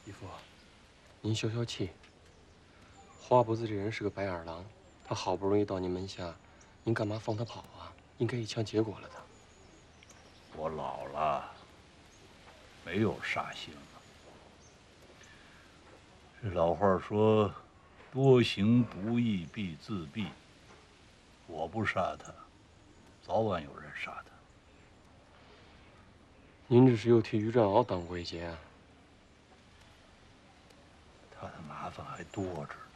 义父，您消消气。华伯子这人是个白眼狼，他好不容易到您门下，您干嘛放他跑啊？应该一枪结果了他。 我老了，没有杀心了。这老话说，多行不义必自毙。我不杀他，早晚有人杀他。 您这是又替于占鳌当过一劫啊？ 他的麻烦还多着呢。